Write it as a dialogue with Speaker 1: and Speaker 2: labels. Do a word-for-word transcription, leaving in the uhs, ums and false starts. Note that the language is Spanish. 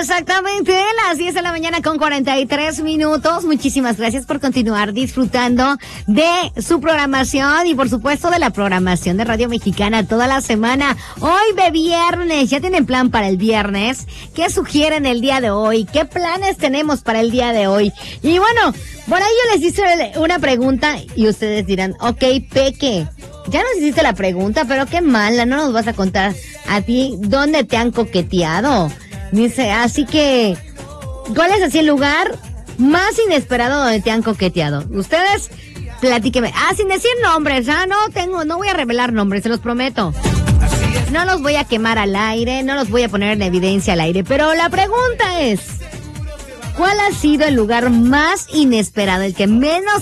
Speaker 1: Exactamente, las diez de la mañana con cuarenta y tres minutos. Muchísimas gracias por continuar disfrutando de su programación y por supuesto de la programación de Radio Mexicana toda la semana. Hoy de viernes, ¿ya tienen plan para el viernes? ¿Qué sugieren el día de hoy? ¿Qué planes tenemos para el día de hoy? Y bueno, por ahí yo les hice una pregunta y ustedes dirán, ok, Peque, ya nos hiciste la pregunta, pero qué mala, no nos vas a contar a ti dónde te han coqueteado. Dice, así que, ¿cuál es así el lugar más inesperado donde te han coqueteado? Ustedes, platíquenme. Ah, sin decir nombres, ah, no tengo, no voy a revelar nombres, se los prometo. No los voy a quemar al aire, no los voy a poner en evidencia al aire, pero la pregunta es, ¿cuál ha sido el lugar más inesperado, el que menos